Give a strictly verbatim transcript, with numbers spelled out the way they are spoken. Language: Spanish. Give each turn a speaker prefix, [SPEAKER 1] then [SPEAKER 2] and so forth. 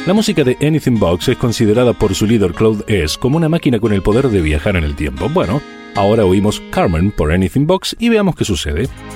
[SPEAKER 1] La música de Anything Box es considerada por su líder Claude S. como una máquina con el poder de viajar en el tiempo. Bueno, ahora oímos Carmen por Anything Box y veamos qué sucede.